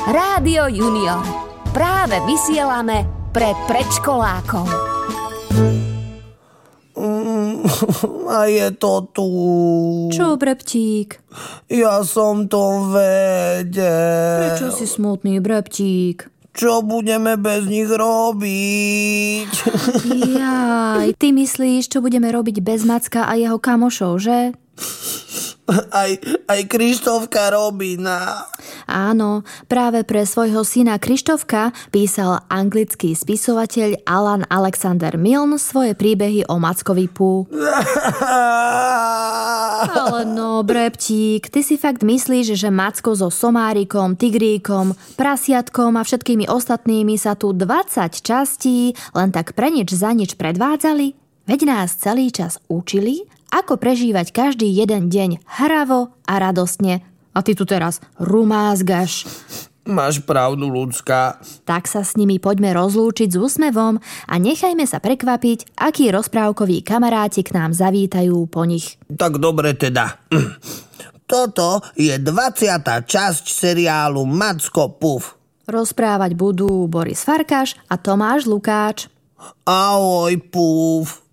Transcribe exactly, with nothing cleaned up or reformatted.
Rádio Junior. Práve vysielame pre predškolákov. Mm, a je to tu. Čo, Breptík? Ja som to vedel. Prečo si smutný, Breptík? Čo budeme bez nich robiť? Jaj, ty myslíš, čo budeme robiť bez Macka a jeho kamošov, že? Aj, aj Krištofka Robina. Áno, práve pre svojho syna Krištofka písal anglický spisovateľ Alan Alexander Milne svoje príbehy o Mackovi Pú. Ale no, Breptík, ty si fakt myslíš, že Macko so somárikom, tigríkom, prasiatkom a všetkými ostatnými sa tu dvadsať častí len tak pre nič za nič predvádzali? Veď nás celý čas učili, ako prežívať každý jeden deň hravo a radostne. A ty tu teraz rumázgaš. Máš pravdu, ľudská. Tak sa s nimi poďme rozlúčiť s úsmevom a nechajme sa prekvapiť, akí rozprávkoví kamaráti k nám zavítajú po nich. Tak dobre teda. Toto je dvadsiata časť seriálu Macko Puf. Rozprávať budú Boris Farkáš a Tomáš Lukáč. Ahoj, Puf.